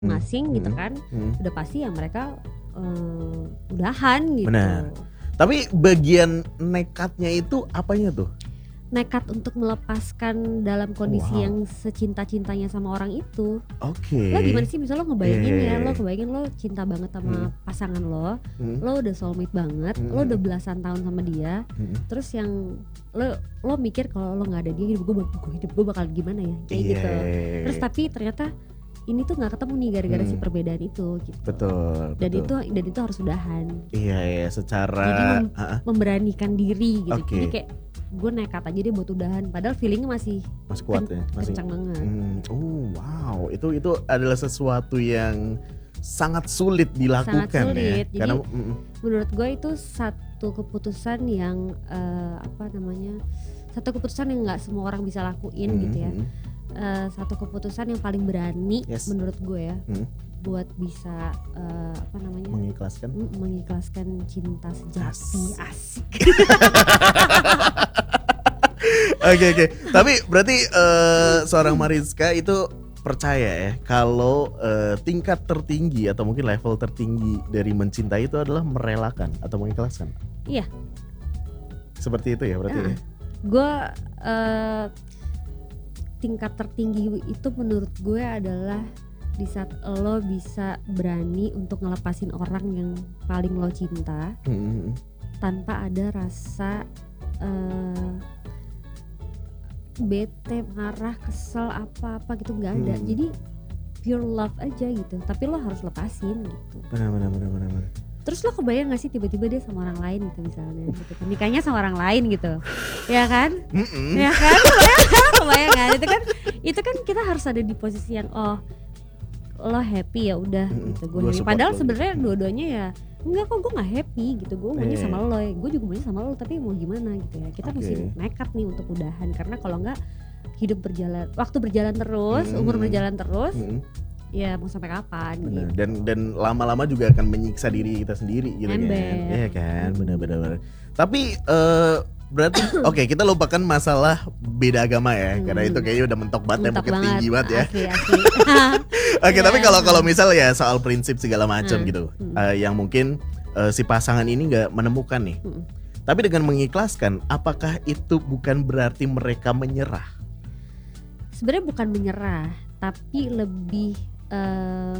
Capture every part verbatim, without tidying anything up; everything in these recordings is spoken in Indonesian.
masing hmm. gitu kan, hmm. udah pasti ya mereka uh, udahan gitu. Benar. Tapi bagian nekatnya itu apanya tuh? Nekat untuk melepaskan dalam kondisi wow. yang secinta-cintanya sama orang itu. Oke. Okay. Lo gimana sih, misalnya lo ngebayangin yeah. ya, lo kebayangin lo cinta banget sama hmm. pasangan lo, hmm. lo udah soulmate banget, hmm. lo udah belasan tahun sama dia, hmm. terus yang lo lo mikir kalau lo nggak ada dia, hidup gue hidup gue bakal gimana ya, kayak yeah. gitu. Terus tapi ternyata ini tuh nggak ketemu nih gara-gara hmm. si perbedaan itu gitu. Betul. Dan betul. itu dan itu harus udahan. Iya iya secara. Jadi mem- uh-uh. memberanikan diri gitu. Okay. Jadi kayak gue nekat aja deh buat udahan. Padahal feelingnya masih masih kuat ken- ya, masih kencang banget. Hmm. Oh wow, itu itu adalah sesuatu yang sangat sulit dilakukan. Sangat sulit. Ya. Jadi karena mm, menurut gue itu satu keputusan yang uh, apa namanya? Satu keputusan yang nggak semua orang bisa lakuin mm, gitu ya. Mm. Uh, satu keputusan yang paling berani yes. menurut gue ya hmm. buat bisa uh, apa namanya mengikhlaskan mm, mengikhlaskan cinta sejati. Asik. Oke oke. Tapi berarti uh, seorang Mariska itu percaya ya kalau uh, tingkat tertinggi atau mungkin level tertinggi dari mencintai itu adalah merelakan atau mengikhlaskan. Iya. Seperti itu ya berarti uh, ya. Gue uh, tingkat tertinggi itu menurut gue adalah di saat lo bisa berani untuk ngelepasin orang yang paling lo cinta hmm. tanpa ada rasa uh, bete, marah, kesel, apa-apa gitu, nggak ada. Hmm. Jadi pure love aja gitu. Tapi lo harus lepasin gitu. Benar benar benar benar. Terus lo kebayang gak sih tiba-tiba dia sama orang lain gitu misalnya gitu. Nikahnya sama orang lain gitu. Ya kan? Mm-mm. Ya kan? Kebayang kan? Kebayang kan? Itu kan itu kan kita harus ada di posisi yang oh lo happy ya udah gitu. Gue happy. Padahal sebenarnya dua-duanya ya enggak kok, gue gak happy gitu. Gue maunya yeah. sama lo, gue juga maunya sama lo, tapi mau gimana gitu ya. Kita okay. mesti nekat nih untuk udahan. Karena kalau enggak hidup berjalan, waktu berjalan terus, mm-hmm. umur berjalan terus, mm-hmm. ya mau sampai kapan? Bener. Gitu. Dan dan lama-lama juga akan menyiksa diri kita sendiri gitu Ember. kan. Iya kan, benar-benar. Tapi uh, berarti oke okay, kita lupakan masalah beda agama ya, hmm. karena itu kayaknya udah mentok banget, mentok temboknya tinggi banget ya. Asli, asli. Oke, okay, yeah. Tapi kalau kalau misal ya soal prinsip segala macam hmm. gitu, hmm. Uh, yang mungkin uh, si pasangan ini nggak menemukan nih. Hmm. Tapi dengan mengikhlaskan, apakah itu bukan berarti mereka menyerah? Sebenarnya bukan menyerah, tapi lebih uh,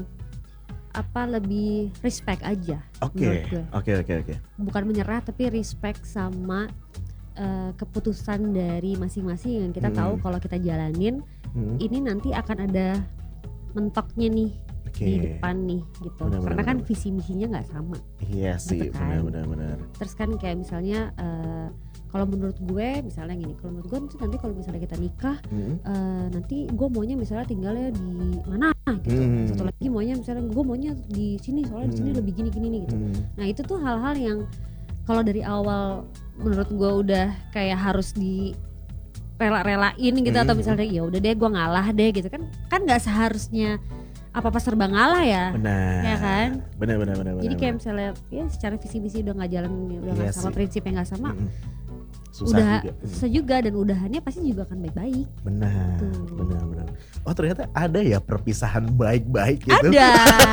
apa lebih respect aja. Oke, oke, oke, oke. Bukan menyerah, tapi respect sama uh, keputusan dari masing-masing yang kita hmm. tahu kalau kita jalanin, hmm. ini nanti akan ada mentoknya nih okay. di depan nih gitu. Benar, karena benar, kan benar. Visi misinya nggak sama. Iya sih, gitu kan. benar-benar. Terus kan kayak misalnya. Uh, Kalau menurut gue misalnya gini, kalau menurut gue nanti kalau misalnya kita nikah, hmm. uh, nanti gue maunya misalnya tinggalnya di mana gitu. Hmm. Satu lagi maunya misalnya gue maunya di sini soalnya hmm. di sini lebih gini-gini nih gitu. Hmm. Nah itu tuh hal-hal yang kalau dari awal menurut gue udah kayak harus di rela-relain gitu hmm. atau misalnya ya udah deh gue ngalah deh gitu kan, kan nggak seharusnya apa-apa serba ngalah ya. Benar. Ya kan? Benar benar benar. Jadi benar, kayak benar. misalnya ya secara visi misi udah nggak jalan, udah nggak iya sama, sih. prinsipnya nggak sama. Hmm. Susah udah juga. susah juga dan udahannya pasti juga akan baik-baik. Benar, tuh. benar, benar. Oh ternyata ada ya perpisahan baik-baik gitu. Ada,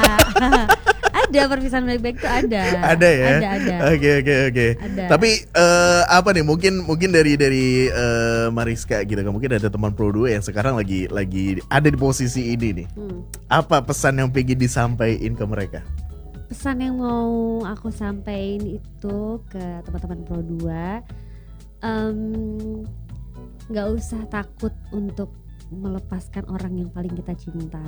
ada perpisahan baik-baik tuh ada. Ada ya. Ada, ada. Oke, oke, oke. Tapi uh, apa nih? Mungkin, mungkin dari dari uh, Mariska gitu kan. Mungkin ada teman Pro dua yang sekarang lagi lagi ada di posisi ini nih. Hmm. Apa pesan yang pengen disampaikan ke mereka? Pesan yang mau aku sampaikan itu ke teman-teman Pro dua. Um, gak usah takut untuk melepaskan orang yang paling kita cinta,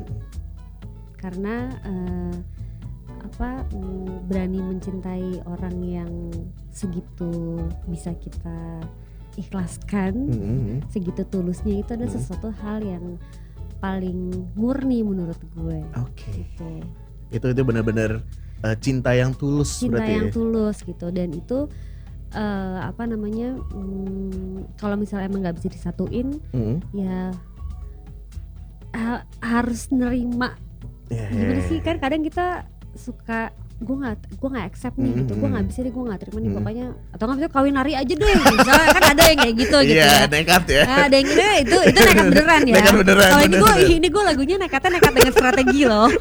karena uh, apa um, berani mencintai orang yang segitu bisa kita ikhlaskan, mm-hmm. segitu tulusnya, itu adalah mm-hmm. sesuatu hal yang paling murni menurut gue. Oke. Okay. Gitu. Itu itu benar-benar uh, cinta yang tulus. Cinta berarti yang ya? tulus gitu, dan itu Uh, apa namanya um, kalau misalnya emang nggak bisa disatuin, mm-hmm. ya ha- harus nerima. Yeah. Gimana sih, kan kadang kita suka gue nggak gue nggak accept nih mm-hmm. gitu, gue nggak bisa nih, gue nggak terima nih, mm-hmm. pokoknya atau nggak bisa kawin nari aja deh, misalnya kan ada yang kayak gitu gitu yeah, ya. Nekat ya. Nah, ada yang gitu itu itu nekat beneran ya. Nekat beneran. Kalau ini gue ini gue lagunya nekatnya nekat dengan strategi loh.